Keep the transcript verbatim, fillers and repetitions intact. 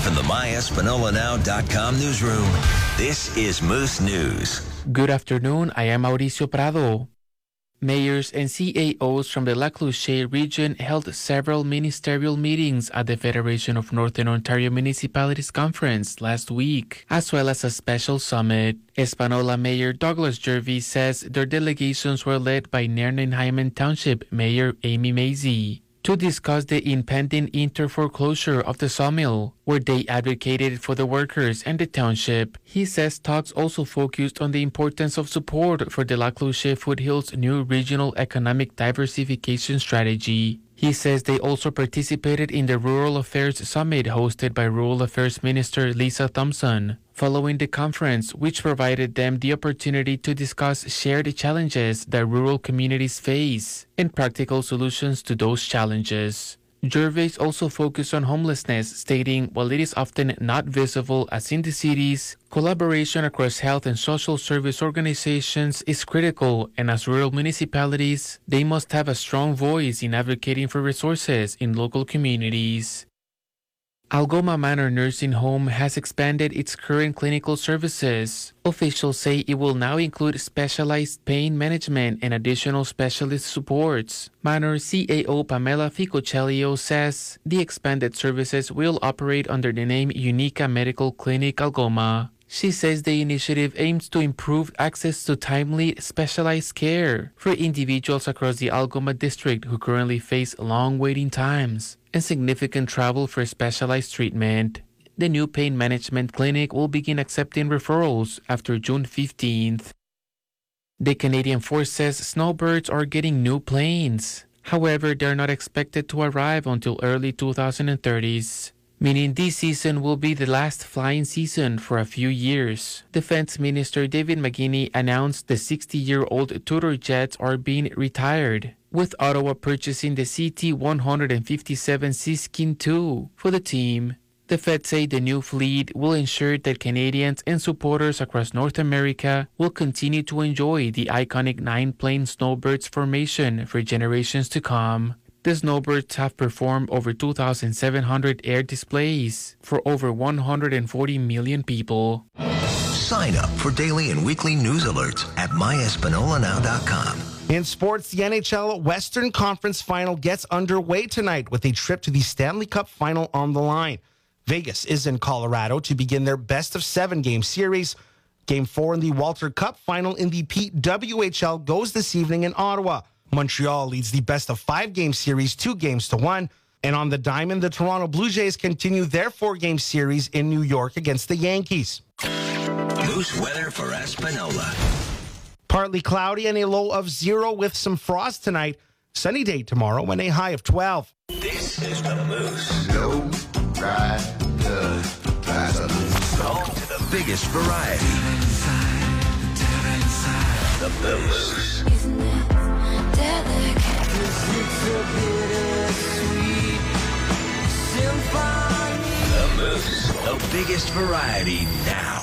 from the my espanola now dot com newsroom, this is Moose News. Good afternoon, I am Mauricio Prado. Mayors and C A Os from the La Cloche region held several ministerial meetings at the Federation of Northern Ontario Municipalities Conference last week, as well as a special summit. Espanola Mayor Douglas Jervie says their delegations were led by Nairn and Hyman Township Mayor Amy Mazie to discuss the impending inter-foreclosure of the sawmill, where they advocated for the workers and the township. He says talks also focused on the importance of support for the La Cloche Foothills' new regional economic diversification strategy. He says they also participated in the Rural Affairs Summit hosted by Rural Affairs Minister Lisa Thompson, following the conference, which provided them the opportunity to discuss shared challenges that rural communities face and practical solutions to those challenges. Gervais also focused on homelessness, stating while it is often not visible as in the cities, collaboration across health and social service organizations is critical, and as rural municipalities, they must have a strong voice in advocating for resources in local communities. Algoma Manor Nursing Home has expanded its current clinical services. Officials say it will now include specialized pain management and additional specialist supports. Manor C A O Pamela Ficocellio says the expanded services will operate under the name Unica Medical Clinic Algoma. She says the initiative aims to improve access to timely, specialized care for individuals across the Algoma district who currently face long waiting times and significant travel for specialized treatment. The new pain management clinic will begin accepting referrals after June fifteenth. The Canadian Force says snowbirds are getting new planes. However, they are not expected to arrive until early twenty thirties. Meaning this season will be the last flying season for a few years. Defense Minister David McGuinty announced the sixty-year-old Tudor jets are being retired, with Ottawa purchasing the C T one fifty-seven Siskin two for the team. The Fed say the new fleet will ensure that Canadians and supporters across North America will continue to enjoy the iconic nine-plane Snowbirds formation for generations to come. The Snowbirds have performed over two thousand seven hundred air displays for over one hundred forty million people. Sign up for daily and weekly news alerts at my espanola now dot com. In sports, the N H L Western Conference Final gets underway tonight with a trip to the Stanley Cup Final on the line. Vegas is in Colorado to begin their best-of-seven-game series. Game four in the Walter Cup Final in the P W H L goes this evening in Ottawa. Montreal leads the best-of-five-game series two games to one. And on the diamond, the Toronto Blue Jays continue their four-game series in New York against the Yankees. Moose weather for Espanola. Partly cloudy and a low of zero with some frost tonight. Sunny day tomorrow and a high of twelve. This is the Moose. No rider drives a moose. Home to the biggest variety. The Moose. Isn't it delicate? The Moose. The biggest variety now.